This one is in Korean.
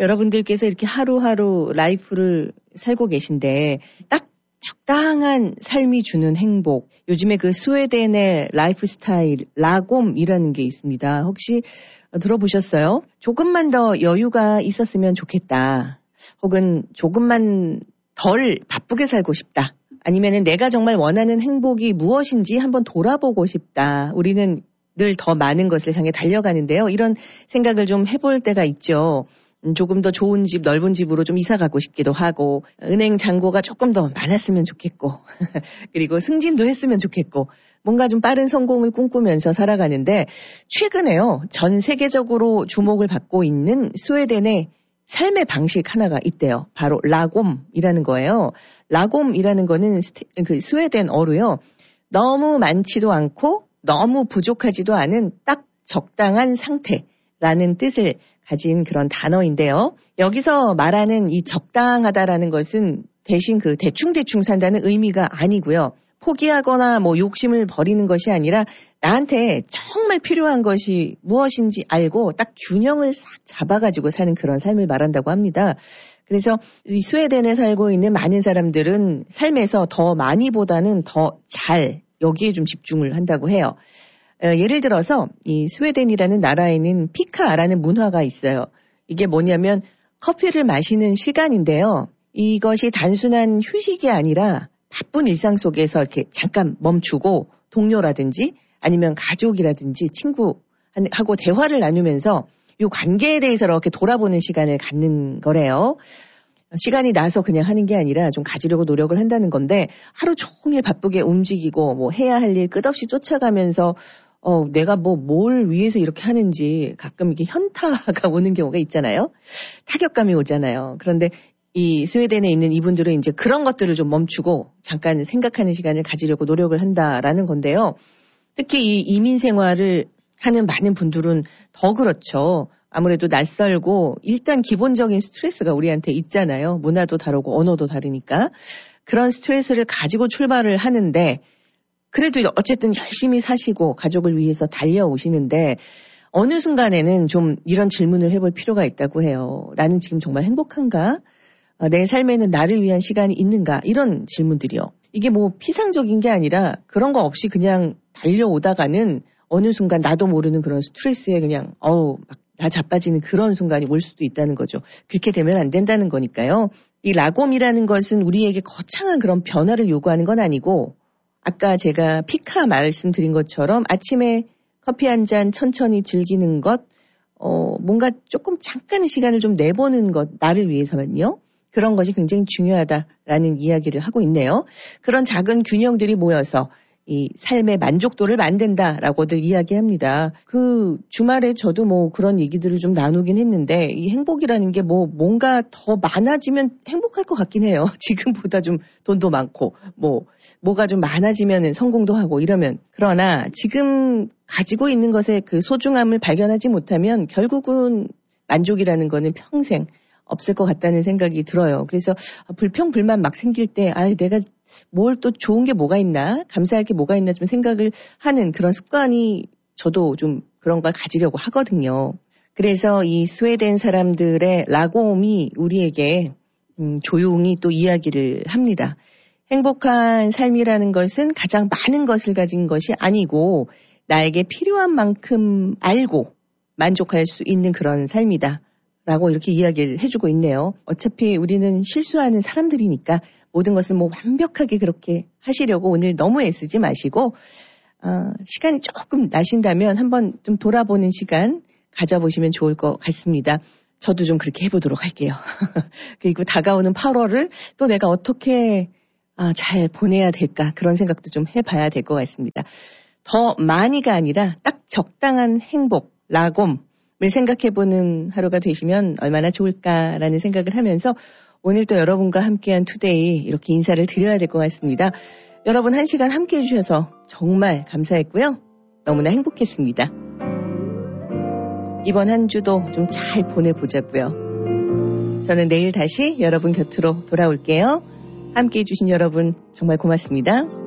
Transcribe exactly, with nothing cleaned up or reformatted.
여러분들께서 이렇게 하루하루 라이프를 살고 계신데 딱 적당한 삶이 주는 행복. 요즘에 그 스웨덴의 라이프 스타일 라곰이라는 게 있습니다. 혹시 들어보셨어요? 조금만 더 여유가 있었으면 좋겠다. 혹은 조금만 덜 바쁘게 살고 싶다. 아니면은 내가 정말 원하는 행복이 무엇인지 한번 돌아보고 싶다. 우리는 늘 더 많은 것을 향해 달려가는데요. 이런 생각을 좀 해볼 때가 있죠. 조금 더 좋은 집, 넓은 집으로 좀 이사 가고 싶기도 하고, 은행 잔고가 조금 더 많았으면 좋겠고, 그리고 승진도 했으면 좋겠고, 뭔가 좀 빠른 성공을 꿈꾸면서 살아가는데, 최근에요, 전 세계적으로 주목을 받고 있는 스웨덴의 삶의 방식 하나가 있대요. 바로 라곰이라는 거예요. 라곰이라는 거는 스테, 그 스웨덴어로요, 너무 많지도 않고, 너무 부족하지도 않은 딱 적당한 상태. 라는 뜻을 가진 그런 단어인데요. 여기서 말하는 이 적당하다라는 것은 대신 그 대충대충 산다는 의미가 아니고요. 포기하거나 뭐 욕심을 버리는 것이 아니라 나한테 정말 필요한 것이 무엇인지 알고 딱 균형을 싹 잡아가지고 사는 그런 삶을 말한다고 합니다. 그래서 이 스웨덴에 살고 있는 많은 사람들은 삶에서 더 많이보다는 더 잘 여기에 좀 집중을 한다고 해요. 예를 들어서 이 스웨덴이라는 나라에는 피카라는 문화가 있어요. 이게 뭐냐면 커피를 마시는 시간인데요. 이것이 단순한 휴식이 아니라 바쁜 일상 속에서 이렇게 잠깐 멈추고 동료라든지 아니면 가족이라든지 친구하고 대화를 나누면서 이 관계에 대해서 이렇게 돌아보는 시간을 갖는 거래요. 시간이 나서 그냥 하는 게 아니라 좀 가지려고 노력을 한다는 건데 하루 종일 바쁘게 움직이고 뭐 해야 할 일 끝없이 쫓아가면서 어, 내가 뭐 뭘 위해서 이렇게 하는지 가끔 이렇게 현타가 오는 경우가 있잖아요. 타격감이 오잖아요. 그런데 이 스웨덴에 있는 이분들은 이제 그런 것들을 좀 멈추고 잠깐 생각하는 시간을 가지려고 노력을 한다라는 건데요. 특히 이 이민 생활을 하는 많은 분들은 더 그렇죠. 아무래도 낯설고 일단 기본적인 스트레스가 우리한테 있잖아요. 문화도 다르고 언어도 다르니까. 그런 스트레스를 가지고 출발을 하는데 그래도 어쨌든 열심히 사시고 가족을 위해서 달려오시는데 어느 순간에는 좀 이런 질문을 해볼 필요가 있다고 해요. 나는 지금 정말 행복한가? 내 삶에는 나를 위한 시간이 있는가? 이런 질문들이요. 이게 뭐 피상적인 게 아니라 그런 거 없이 그냥 달려오다가는 어느 순간 나도 모르는 그런 스트레스에 그냥 어우 막 다 자빠지는 그런 순간이 올 수도 있다는 거죠. 그렇게 되면 안 된다는 거니까요. 이 라곰이라는 것은 우리에게 거창한 그런 변화를 요구하는 건 아니고 아까 제가 피카 말씀드린 것처럼 아침에 커피 한 잔 천천히 즐기는 것, 어, 뭔가 조금 잠깐의 시간을 좀 내보는 것, 나를 위해서만요. 그런 것이 굉장히 중요하다라는 이야기를 하고 있네요. 그런 작은 균형들이 모여서 이 삶의 만족도를 만든다라고들 이야기합니다. 그 주말에 저도 뭐 그런 얘기들을 좀 나누긴 했는데 이 행복이라는 게 뭐 뭔가 더 많아지면 행복할 것 같긴 해요. 지금보다 좀 돈도 많고 뭐 뭐가 좀 많아지면 성공도 하고 이러면 그러나 지금 가지고 있는 것의 그 소중함을 발견하지 못하면 결국은 만족이라는 거는 평생 없을 것 같다는 생각이 들어요. 그래서 불평 불만 막 생길 때 아 내가 뭘 또 좋은 게 뭐가 있나 감사할 게 뭐가 있나 좀 생각을 하는 그런 습관이 저도 좀 그런 걸 가지려고 하거든요. 그래서 이 스웨덴 사람들의 라곰이 우리에게 음, 조용히 또 이야기를 합니다. 행복한 삶이라는 것은 가장 많은 것을 가진 것이 아니고 나에게 필요한 만큼 알고 만족할 수 있는 그런 삶이다. 라고 이렇게 이야기를 해주고 있네요. 어차피 우리는 실수하는 사람들이니까 모든 것을 뭐 완벽하게 그렇게 하시려고 오늘 너무 애쓰지 마시고 어, 시간이 조금 나신다면 한번 좀 돌아보는 시간 가져보시면 좋을 것 같습니다. 저도 좀 그렇게 해보도록 할게요. 그리고 다가오는 팔월을 또 내가 어떻게 아, 잘 보내야 될까 그런 생각도 좀 해봐야 될 것 같습니다. 더 많이가 아니라 딱 적당한 행복, 라곰을 생각해보는 하루가 되시면 얼마나 좋을까라는 생각을 하면서 오늘 또 여러분과 함께한 투데이 이렇게 인사를 드려야 될 것 같습니다. 여러분 한 시간 함께해 주셔서 정말 감사했고요. 너무나 행복했습니다. 이번 한 주도 좀 잘 보내보자고요. 저는 내일 다시 여러분 곁으로 돌아올게요. 함께해 주신 여러분 정말 고맙습니다.